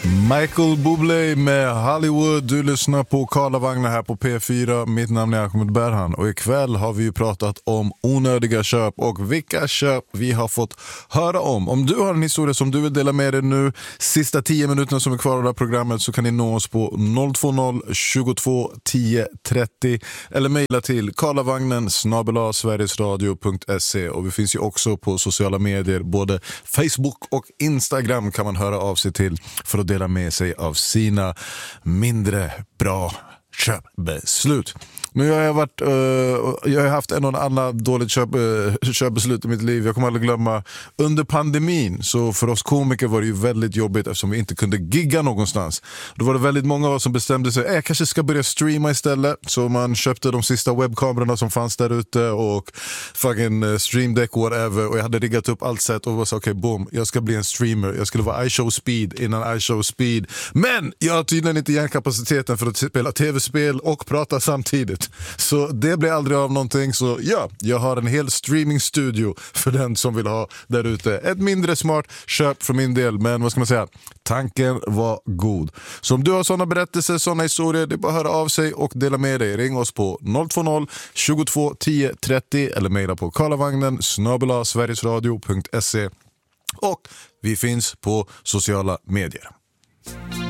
Michael Bublé med Hollywood. Du lyssnar på Karlavagnen här på P4. Mitt namn är Ahmed Berhan och ikväll har vi ju pratat om onödiga köp och vilka köp vi har fått höra om. Om du har en historia som du vill dela med dig nu, sista 10 minuterna som är kvar av det här programmet, så kan ni nå oss på 020 22 10 30 eller mejla till karlavagnen@sverigesradio.se. Och vi finns ju också på sociala medier, både Facebook och Instagram kan man höra av sig till för att dela med sig av sina mindre bra köpbeslut. Nu har jag har haft en och annan dåligt köpbeslut i mitt liv. Jag kommer aldrig glömma under pandemin, så för oss komiker var det ju väldigt jobbigt eftersom vi inte kunde gigga någonstans. Då var det väldigt många av oss som bestämde sig, jag kanske ska börja streama istället. Så man köpte de sista webbkamerorna som fanns där ute och fucking stream deck whatever, och jag hade riggat upp allt sätt och var så okej, boom, jag ska bli en streamer. Jag skulle vara iShow Speed innan iShow Speed. Men jag har tydligen inte hjärnkapaciteten för att spela tv-spel och prata samtidigt. Så det blir aldrig av någonting. Så ja, jag har en hel streamingstudio för den som vill ha där ute. Ett mindre smart köp för min del, men vad ska man säga? Tanken var god. Så om du har sådana berättelser, sådana historier, det är bara att höra av sig och dela med dig. Ring oss på 020 22 10 30 eller mejla på karlavagnen@sverigesradio.se. Och vi finns på sociala medier.